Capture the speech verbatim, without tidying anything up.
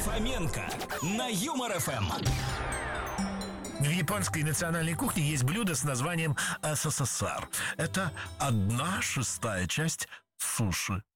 Фоменко на Юмор эф эм. В японской национальной кухне есть блюдо с названием СССР. Это одна шестая часть суши.